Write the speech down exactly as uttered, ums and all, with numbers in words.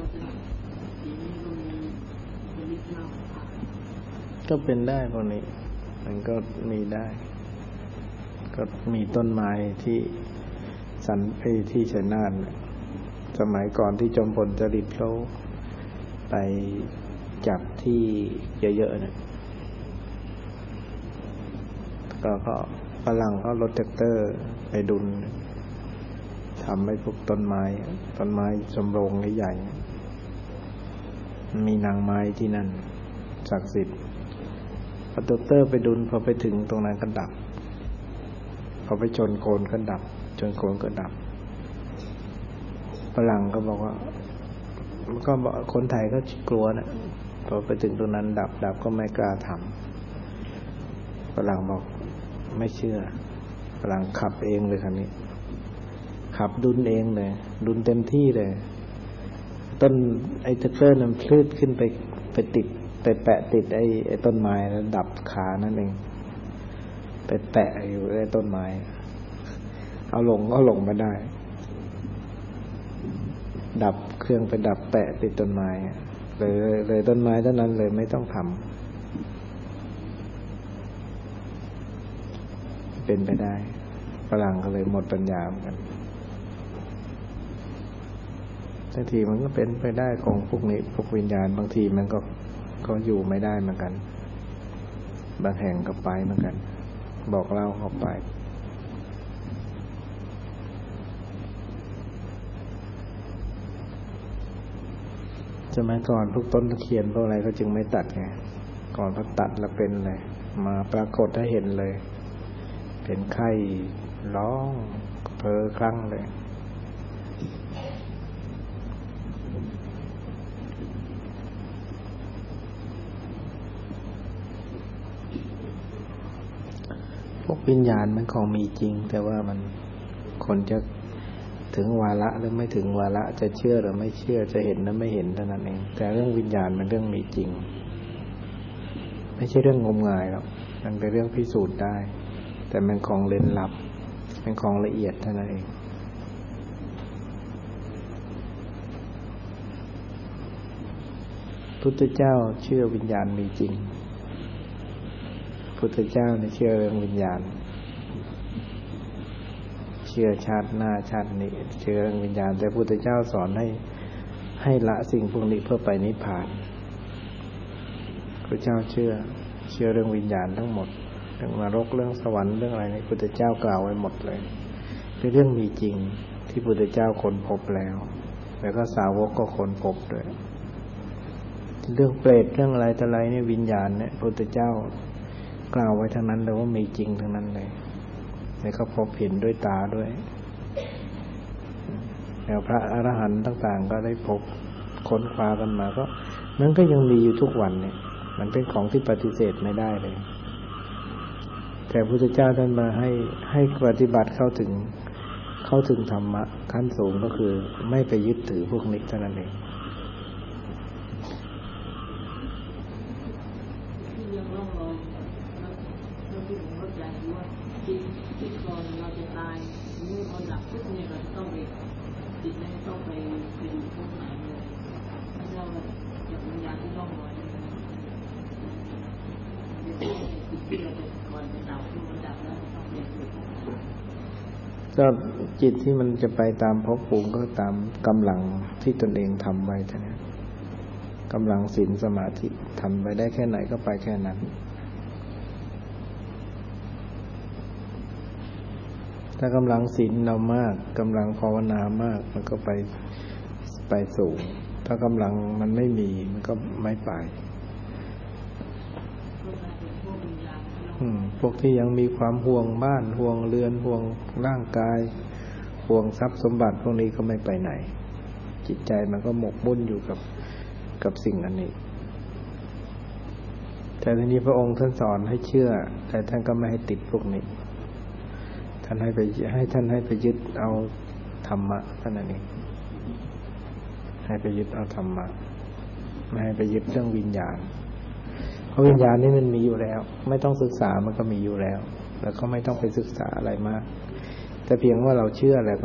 ก็เป็นได้พวกนี้มันก็มีได้ก็มีต้นไม้ที่สันไอ้ที่ชัยนาทสมัยก่อนที่จอมพลจริตเขาไปจับที่เยอะๆเนี่ยก็เขาฝรั่งเขารถแท็กเตอร์ไปดุลทำให้พวกต้นไม้ต้นไม้ชมโรงใหญ่ๆมีนางไม้ที่นั่นศักดิ์สิทธิ์พอแท็กเตอร์ไปดุลพอไปถึงตรงนั้นก็ดับพอไปชนโคนก็ดับชนโคนก็ดับฝรั่งก็บอกว่าก็บอกคนไทยก็กลัวนะพอไปถึงตรงนั้นดับดับก็ไม่กล้าทำฝรั่งบอกไม่เชื่อฝรั่งขับเองเลยคันนี้ขับดุลเองเลยดุลเต็มที่เลยต้นไอ้แท็กเตอร์นั้นพลืดขึ้นไปไปติดไปแปะติดไอ้ไอ้ต้นไม้แล้วดับขานั่นเองไปแปะอยู่ไอ้ต้นไม้เอาลงก็ลงไม่ได้ดับเครื่องไปดับแปะติดต้นไม้เลยเลยต้นไม้ต้นนั้นเลยไม่ต้องทำเป็นไปได้ฝรั่งก็เลยหมดปัญญาเหมือนกันบางทีมันก็เป็นไปได้ของพวกนี้พวกวิญญาณบางทีมันก็ก็อยู่ไม่ได้เหมือนกันบางแห่งก็ไปเหมือนกันบอกเล่าเข้าไปสมัยก่อนพวกต้นตะเคียนพวกอะไรก็จึงไม่ตัดไงก่อนพอตัดแล้วเป็นเลยมาปรากฏให้เห็นเลยเป็นไข้ร้องเพ้อคลั่งเลยพวกวิญญาณมันของมีจริงแต่ว่ามันคนจะถึงวาระหรือไม่ถึงวาระจะเชื่อหรือไม่เชื่อจะเห็นหรือไม่เห็นเท่านั้นเองแต่เรื่องวิญญาณมันเรื่องมีจริงไม่ใช่เรื่องงมงายหรอกมันเป็นเรื่องพิสูจน์ได้แต่มันของลึกลับเป็นของละเอียดเท่านั้นเองพุทธเจ้าเชื่อวิญญาณมีจริงพุทธเจ้าเนี่ยเชื่อเรื่องวิญญาณเชื่อชาติหน้าชาตินี้เชื่อเรื่องวิญญาณแต่พุทธเจ้าสอนให้ให้ละสิ่งพวกนี้เพื่อไปนิพพานพระเจ้าเชื่อเชื่อเรื่องวิญญาณทั้งหมดเรื่องนรกเรื่องสวรรค์เรื่องอะไรนี่พุทธเจ้ากล่าวไว้หมดเลยเป็นเรื่องมีจริงที่พุทธเจ้าค้นพบแล้วแล้วก็สาวกก็ค้นพบด้วยเรื่องเปรตเรื่องอะไรต่ออะไรนี่วิญญาณเนี่ยพุทธเจ้ากล่าวไว้ทั้งนั้นเลยว่ามีจริงทั้งนั้นเลยแล้วก็พบเห็นด้วยตาด้วยแล้วพระอรหันต์ต่างๆก็ได้พบค้นคว้ากันมาก็มันก็ยังมีอยู่ทุกวันเนี่ยมันเป็นของที่ปฏิเสธไม่ได้เลยแต่พระพุทธเจ้าท่านมาให้ให้ปฏิบัติเข้าถึงเข้าถึงธรรมะขั้นสูงก็คือไม่ไปยึดถือพวกนี้เท่านั้นเองก็จิตที่มันจะไปตามภพภูมิก็ตามกำลังที่ตนเองทำไว้เท่านั้นกำลังศีลสมาธิทำไปได้แค่ไหนก็ไปแค่นั้นถ้ากำลังศีลเรามากกำลังภาวนามากมันก็ไปไปสูงถ้ากำลังมันไม่มีมันก็ไม่ไปพวกที่ยังมีความห่วงบ้านห่วงเรือนห่วงร่างกายห่วงทรัพย์สมบัติพวกนี้ก็ไม่ไปไหนจิตใจมันก็หมกมุ่นอยู่กับกับสิ่งอันนี้แต่ทีนี้พระองค์ท่านสอนให้เชื่อแต่ท่านก็ไม่ให้ติดพวกนี้ท่านให้ไปให้ท่านให้ไปยึดเอาธรรมะเท่านั้นเองให้ไปยึดเอาธรรมะไม่ให้ไปยึดเรื่องวิญญาณเพราะวิญญาณนี่มันมีอยู่แล้วไม่ต้องศึกษามันก็มีอยู่แล้วแล้วก็ไม่ต้องไปศึกษาอะไรมากแต่เพียงว่าเราเชื่อแล้ว